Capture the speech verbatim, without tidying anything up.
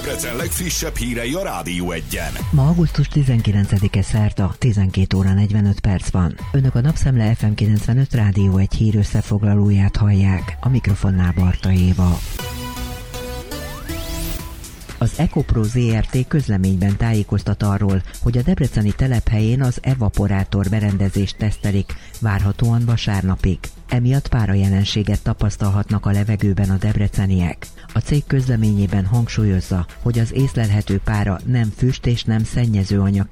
Debrecen legfrissebb hírei a Rádió Egyen. Ma augusztus tizenkilencedike szerda, tizenkét óra negyvenöt perc van. Önök a Napszemle ef em kilencvenöt Rádió egy hír összefoglalóját hallják. A mikrofonnál Barta Éva. Az EcoPro zé er té közleményben tájékoztat arról, hogy a debreceni telephelyén az evaporátor berendezést tesztelik, várhatóan vasárnapig. Emiatt párajelenséget tapasztalhatnak a levegőben a debreceniek. A cég közleményében hangsúlyozza, hogy az észlelhető pára nem füst és nem szennyező anyag